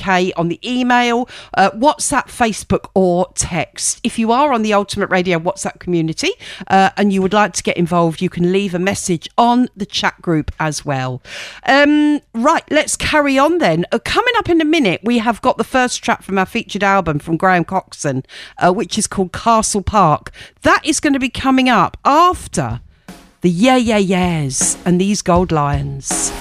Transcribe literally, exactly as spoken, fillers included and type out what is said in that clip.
k on the email, uh, WhatsApp, Facebook or text. If you are on the Ultimate Radio WhatsApp community uh, and you would like to get involved, you can leave a message on the chat group as well. Um, right, let's carry on then. Uh, coming up in a minute, we have got the first track from our featured album from Graham Coxon, uh, which is called Castle Park. That is going to be coming up after the Yeah Yeah Yeahs and These Gold Lions.